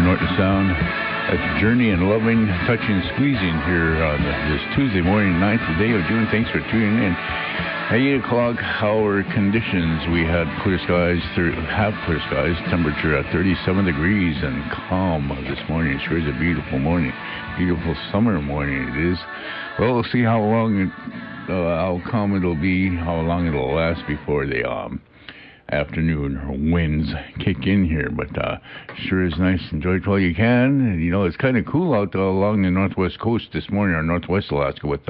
Norton Sound. That's Journey and Loving, Touching, Squeezing here on this Tuesday morning, 9th day of June. Thanks for tuning in. At 8 o'clock, our conditions, we had clear skies, half clear skies, temperature at 37 degrees and calm this morning. It sure is a beautiful morning. Beautiful summer morning it is. Well, we'll see how calm it'll be, how long it'll last before the afternoon winds kick in here, but sure is nice. Enjoy it while you can. You know, it's kind of cool out along the northwest coast this morning, or northwest Alaska, with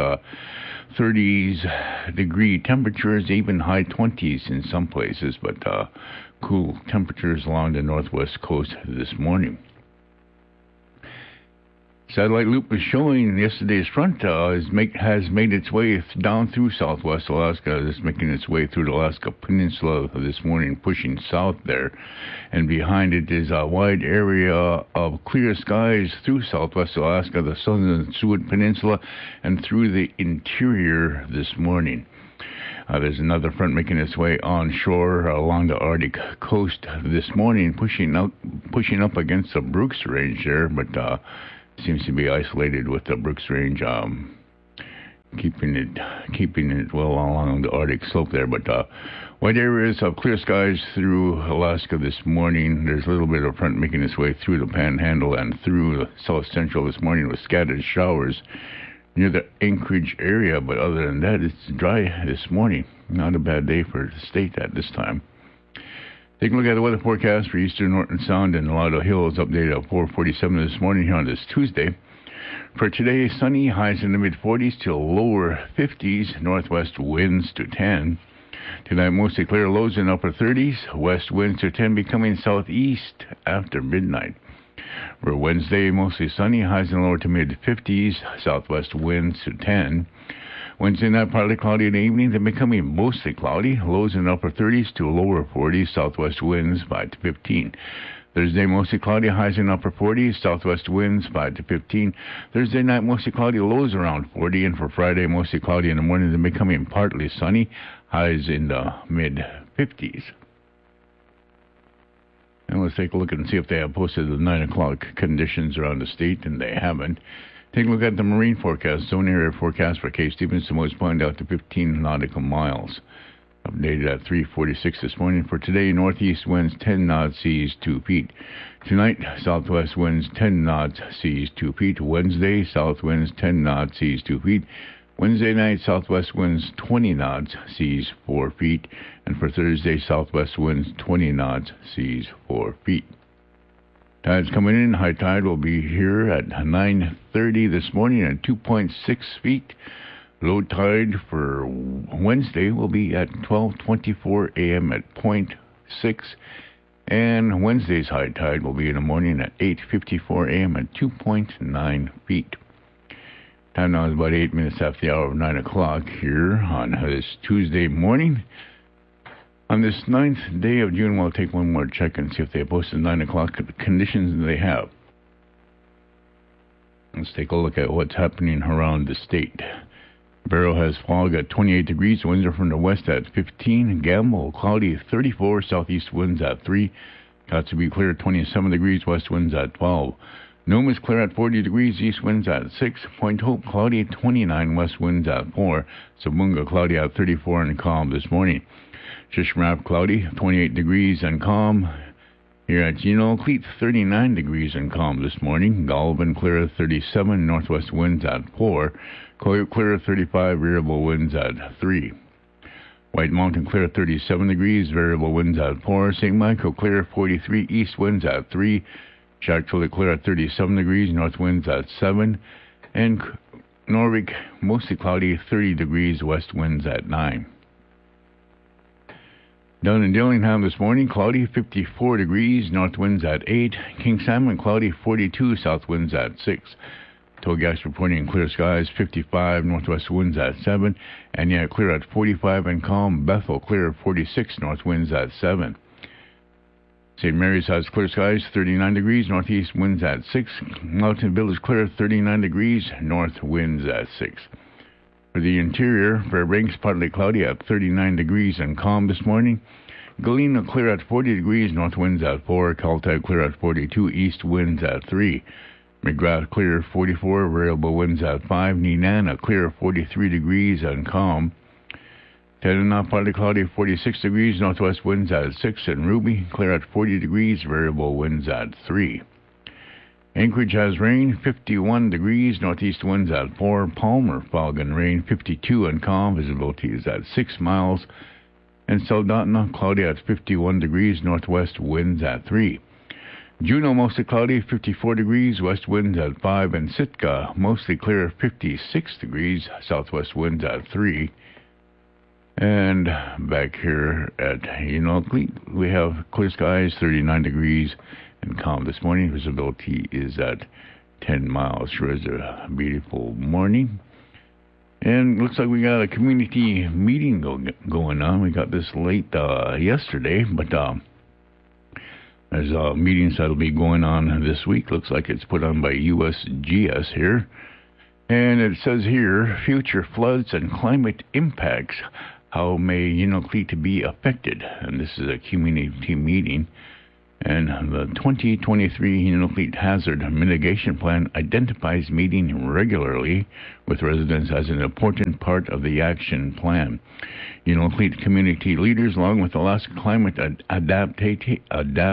30s degree temperatures, even high 20s in some places, but cool temperatures along the northwest coast this morning. Satellite loop is showing yesterday's front has made its way down through southwest Alaska. It's making its way through the Alaska Peninsula this morning, pushing south there. And behind it is a wide area of clear skies through southwest Alaska, the southern Seward Peninsula, and through the interior this morning. There's another front making its way onshore along the Arctic coast this morning, pushing up against the Brooks Range there, but seems to be isolated with the Brooks Range, keeping it well along the Arctic slope there. But wide areas of clear skies through Alaska this morning. There's a little bit of front making its way through the Panhandle and through the south central this morning with scattered showers near the Anchorage area. But other than that, it's dry this morning. Not a bad day for the state at this time. Take a look at the weather forecast for eastern Norton Sound and Lotto Hills, updated at 4:47 this morning here on this Tuesday. For today, sunny, highs in the mid-40s to lower 50s, northwest winds to 10. Tonight, mostly clear, lows in upper 30s, west winds to 10, becoming southeast after midnight. For Wednesday, mostly sunny, highs in lower to mid-50s, southwest winds to 10. Wednesday night, partly cloudy in the evening, then becoming mostly cloudy. Lows in upper 30s to lower 40s, southwest winds 5 to 15. Thursday, mostly cloudy, highs in upper 40s, southwest winds 5 to 15. Thursday night, mostly cloudy, lows around 40. And for Friday, mostly cloudy in the morning, then becoming partly sunny, highs in the mid-50s. And let's take a look and see if they have posted the 9 o'clock conditions around the state, and they haven't. Take a look at the marine forecast. Zone area forecast for Cape Stevenson was pointed out to 15 nautical miles. Updated at 3:46 this morning. For today, northeast winds 10 knots, seas 2 feet. Tonight, southwest winds 10 knots, seas 2 feet. Wednesday, south winds 10 knots, seas 2 feet. Wednesday night, southwest winds 20 knots, seas 4 feet. And for Thursday, southwest winds 20 knots, seas 4 feet. Tide's coming in. High tide will be here at 9:30 this morning at 2.6 feet. Low tide for Wednesday will be at 12:24 a.m. at 0.6. And Wednesday's high tide will be in the morning at 8:54 a.m. at 2.9 feet. Time now is about 8 minutes after the hour of 9 o'clock here on this Tuesday morning. On this 9th day of June, we'll take one more check and see if they have posted 9 o'clock conditions they have. Let's take a look at what's happening around the state. Barrow has fog at 28 degrees, winds are from the west at 15. Gamble, cloudy 34, southeast winds at 3. Kotzebue clear 27 degrees, west winds at 12. Nome is clear at 40 degrees, east winds at 6. Point Hope, cloudy 29, west winds at 4. Sabunga, cloudy at 34 and calm this morning. Shishmarab, cloudy, 28 degrees and calm. Here at Cleet, 39 degrees and calm this morning. Galvin, clear 37, northwest winds at 4. Coyote, clear 35, variable winds at 3. White Mountain, clear 37 degrees, variable winds at 4. St. Michael, clear 43, east winds at 3. Shackville, clear at 37 degrees, north winds at 7. And Norwich, mostly cloudy, 30 degrees, west winds at 9. Down in Dillingham this morning, cloudy, 54 degrees, north winds at 8. King Salmon, cloudy, 42, south winds at 6. Togas reporting clear skies, 55, northwest winds at 7. And yet clear at 45 and calm. Bethel, clear 46, north winds at 7. St. Mary's has clear skies, 39 degrees, northeast winds at 6. Mountain Village clear, 39 degrees, north winds at 6. For the interior, Fairbanks partly cloudy at 39 degrees and calm this morning. Galena clear at 40 degrees, north winds at 4. Caltech clear at 42, east winds at 3. McGrath clear 44, variable winds at 5. Nenana clear 43 degrees and calm. Tanana partly cloudy 46 degrees, northwest winds at 6. And Ruby clear at 40 degrees, variable winds at 3. Anchorage has rain 51 degrees, northeast winds at 4. Palmer fog and rain 52 and calm, visibility is at 6 miles. And Soldotna cloudy at 51 degrees, northwest winds at 3. Juneau mostly cloudy 54 degrees, west winds at 5. And Sitka mostly clear 56 degrees, southwest winds at 3. And back here at Unalakleet, we have clear skies 39 degrees and calm this morning. Visibility is at 10 miles. Sure is a beautiful morning. And looks like we got a community meeting going on. We got this late yesterday, but there's meetings that'll be going on this week. Looks like it's put on by USGS here. And it says here, future floods and climate impacts. How may Unalakleet be affected? And this is a community meeting. And the 2023 Unalakleet Hazard Mitigation Plan identifies meeting regularly with residents as an important part of the action plan. Unalakleet community leaders, along with Alaska Climate Adaptation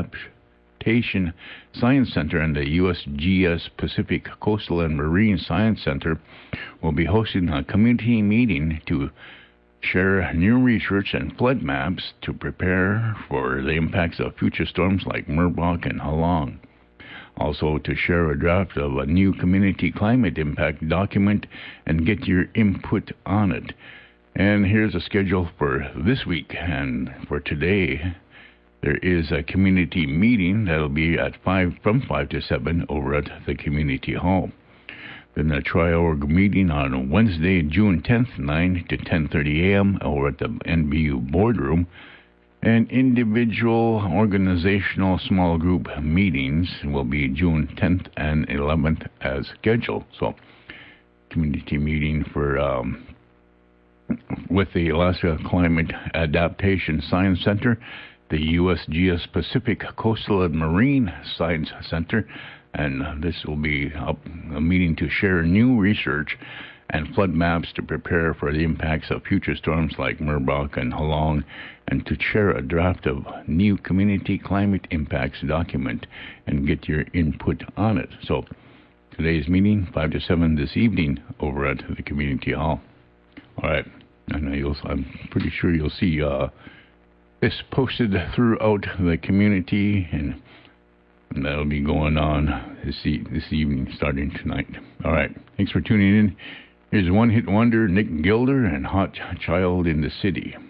Science Center and the USGS Pacific Coastal and Marine Science Center, will be hosting a community meeting to share new research and flood maps to prepare for the impacts of future storms like Merbok and Halong. Also, to share a draft of a new community climate impact document and get your input on it. And here's a schedule for this week. And for today, there is a community meeting that'll be at from 5 to 7 over at the community hall. Then a Tri-Org meeting on Wednesday, June 10th, 9 to 10:30 a.m. over at the NBU boardroom. And individual, organizational, small group meetings will be June 10th and 11th as scheduled. So, community meeting for with the Alaska Climate Adaptation Science Center, the USGS Pacific Coastal and Marine Science Center, and this will be a meeting to share new research and flood maps to prepare for the impacts of future storms like Merbok and Halong, and to share a draft of new community climate impacts document and get your input on it. So today's meeting, 5 to 7 this evening over at the community hall. All right, I'm pretty sure you'll see this posted throughout the community, and that'll be going on this evening, starting tonight. All right. Thanks for tuning in. Here's One Hit Wonder, Nick Gilder, and Hot Child in the City.